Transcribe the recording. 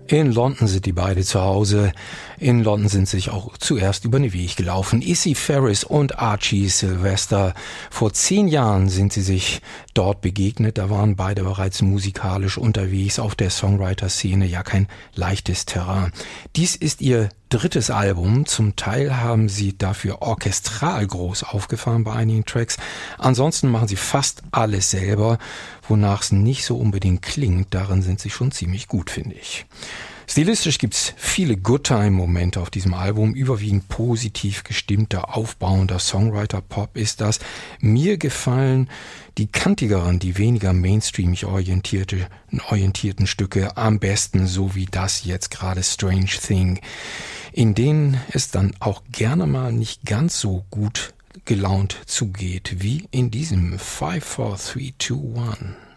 In London sind die beide zu Hause. In London sind sie sich auch zuerst über den Weg gelaufen. Issy Ferris und Archie Sylvester. Vor 10 Jahren sind sie sich dort begegnet. Da waren beide bereits musikalisch unterwegs auf der Songwriter-Szene. Ja, kein leichtes Terrain. Dies ist ihr 3. Album. Zum Teil haben sie dafür orchestral groß aufgefahren bei einigen Tracks. Ansonsten machen sie fast alles selber, wonach es nicht so unbedingt klingt. Darin sind sie schon ziemlich gut, finde ich. Stilistisch gibt's viele Good-Time-Momente auf diesem Album. Überwiegend positiv gestimmter, aufbauender Songwriter-Pop ist das. Mir gefallen die kantigeren, die weniger mainstreamig orientierten Stücke am besten, so wie das jetzt gerade Strange Thing, in denen es dann auch gerne mal nicht ganz so gut gelaunt zugeht wie in diesem 5, 4, 3, 2, 1.